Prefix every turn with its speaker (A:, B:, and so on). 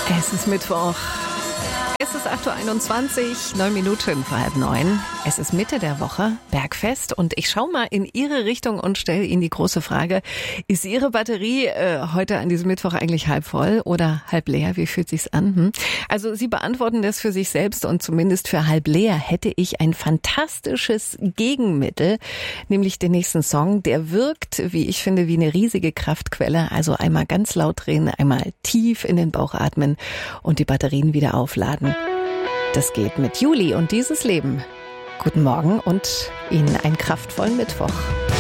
A: Es ist Mittwoch. Es ist 8.21 Uhr, 9 Minuten vor 8:30. Es ist Mitte der Woche, Bergfest. Und ich schaue mal in Ihre Richtung und stelle Ihnen die große Frage, ist Ihre Batterie heute an diesem Mittwoch eigentlich halb voll oder halb leer? Wie fühlt sich's an? Also Sie beantworten das für sich selbst und zumindest für halb leer hätte ich ein fantastisches Gegenmittel, nämlich den nächsten Song. Der wirkt, wie ich finde, wie eine riesige Kraftquelle. Also einmal ganz laut drehen, einmal tief in den Bauch atmen und die Batterien wieder aufladen. Das geht mit Juli und dieses Leben. Guten Morgen und Ihnen einen kraftvollen Mittwoch.